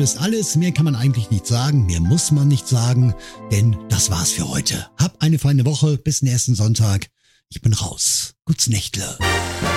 ist alles. Mehr kann man eigentlich nicht sagen. Mehr muss man nicht sagen. Denn das war's für heute. Hab eine feine Woche. Bis nächsten Sonntag. Ich bin raus. Guts Nächtle.